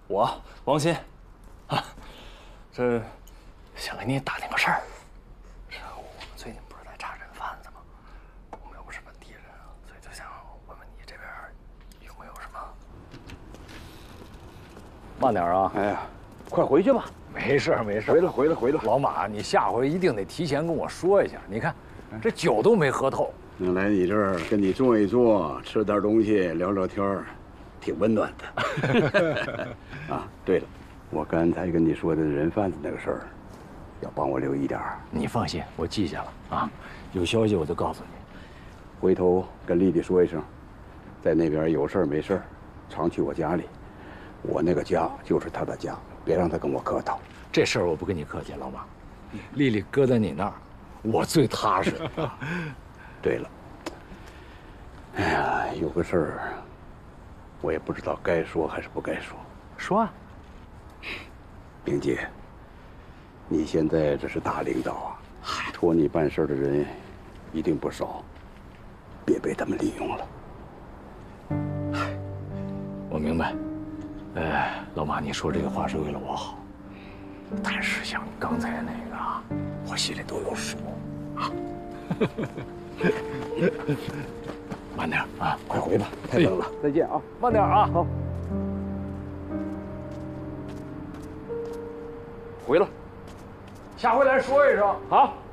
我王鑫，这想跟你打听个事儿。这我们最近不是在查人贩子吗？我们又不是本地人啊，所以就想问问你这边有没有什么？慢点啊！ 哎呀，快回去吧。 没事没事。 回了。 老马，你下回一定得提前跟我说一下。你看，这酒都没喝透。 能来你这儿跟你坐一坐，吃点东西，聊聊天儿，挺温暖的。啊，对了，我刚才跟你说的人贩子那个事儿，要帮我留意点儿。 你放心，我记下了啊。有消息我就告诉你。 回头跟丽丽说一声，在那边有事儿没事儿，常去我家里。我那个家就是她的家，别让她跟我客套。 这事儿我不跟你客气，老马。丽丽搁在你那儿，我最踏实。 对了，哎呀，有个事儿，我也不知道该说还是不该说。 说啊。 冰姐，你现在这是大领导啊，托你办事的人一定不少，别被他们利用了。 我明白。老马，你说这个话是为了我好，但是像刚才那个啊，我心里都有数啊。慢点啊， 快回吧，太冷了。再见啊， 慢点啊。好，回了，下回来说一声。好。